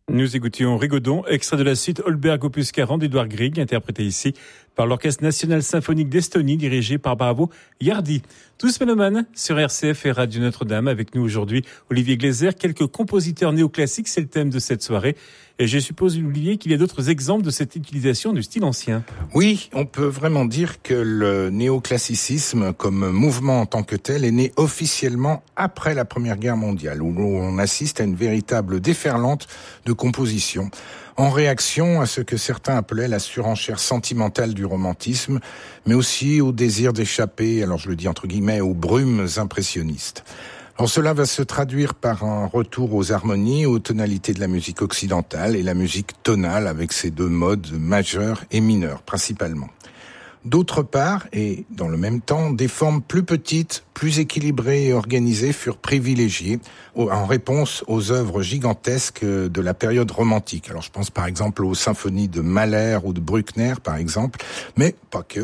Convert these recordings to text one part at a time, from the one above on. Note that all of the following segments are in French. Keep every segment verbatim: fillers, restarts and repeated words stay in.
Nous écoutions Rigaudon, extrait de la suite Holberg opus quarante d'Edouard Grieg, interprété ici par l'Orchestre National Symphonique d'Estonie, dirigé par Bravo Yardi. Tous mélomanes sur R C F et Radio Notre-Dame. Avec nous aujourd'hui, Olivier Gleiser, quelques compositeurs néoclassiques, c'est le thème de cette soirée. Et je suppose, Olivier, qu'il y a d'autres exemples de cette utilisation du style ancien. Oui, on peut vraiment dire que le néoclassicisme, comme mouvement en tant que tel, est né officiellement après la Première Guerre mondiale, où on assiste à une véritable déferlante de composition, en réaction à ce que certains appelaient la surenchère sentimentale du romantisme, mais aussi au désir d'échapper, alors je le dis entre guillemets, aux brumes impressionnistes. Alors cela va se traduire par un retour aux harmonies, aux tonalités de la musique occidentale et la musique tonale avec ses deux modes majeurs et mineurs principalement. D'autre part, et dans le même temps, des formes plus petites, plus équilibrées et organisées furent privilégiées en réponse aux œuvres gigantesques de la période romantique. Alors je pense par exemple aux symphonies de Mahler ou de Bruckner par exemple, mais pas que.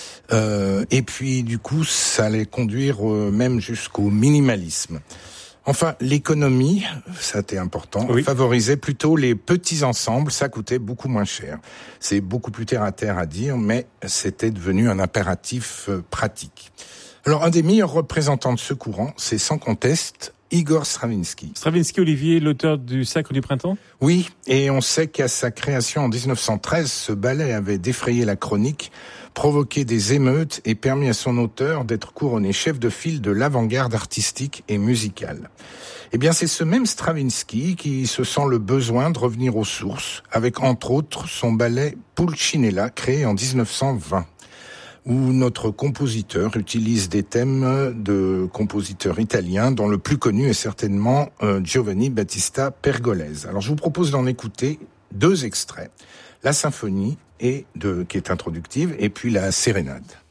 Euh, et puis du coup, ça allait conduire euh, même jusqu'au minimalisme. Enfin, l'économie, ça c'était important, oui. Favorisait plutôt les petits ensembles, ça coûtait beaucoup moins cher. C'est beaucoup plus terre à terre à dire, mais c'était devenu un impératif euh, pratique. Alors, un des meilleurs représentants de ce courant, c'est sans conteste Igor Stravinsky. Stravinsky, Olivier, l'auteur du Sacre du Printemps ? Oui, et on sait qu'à sa création en dix-neuf cent treize, ce ballet avait défrayé la chronique, provoqué des émeutes et permis à son auteur d'être couronné chef de file de l'avant-garde artistique et musicale. Eh bien, c'est ce même Stravinsky qui se sent le besoin de revenir aux sources, avec entre autres son ballet Pulcinella, créé en dix-neuf cent vingt. Où notre compositeur utilise des thèmes de compositeurs italiens, dont le plus connu est certainement euh, Giovanni Battista Pergolese. Alors je vous propose d'en écouter deux extraits, la symphonie et de, qui est introductive, et puis la sérénade.